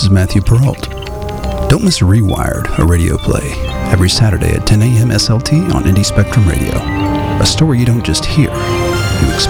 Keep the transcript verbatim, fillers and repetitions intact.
is Matthew Perrault. Don't miss Rewired, a radio play, every Saturday at ten a.m. S L T on Indie Spectrum Radio. A story you don't just hear, you experience.